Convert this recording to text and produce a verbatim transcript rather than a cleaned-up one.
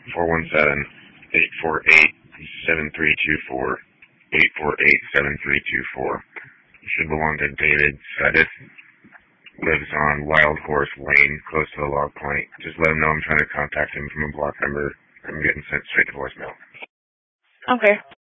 four one seven, eight four eight, seven three two four, eight four eight, seven three two four. It should belong to David Sedith. Lives on Wild Horse Lane, close to the log point. Just let him know I'm trying to contact him from a block number. I'm getting sent straight to voicemail. Okay.